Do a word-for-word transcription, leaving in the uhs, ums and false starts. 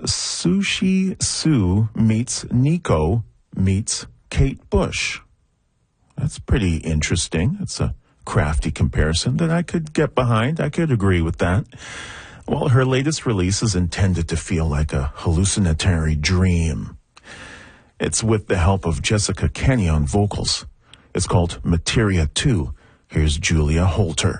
Sushi Sue meets Nico meets Kate Bush. That's pretty interesting. It's a crafty comparison that I could get behind. I could agree with that. Well, her latest release is intended to feel like a hallucinatory dream. It's with the help of Jessica Kenny on vocals. It's called Materia two. Here's Julia Holter.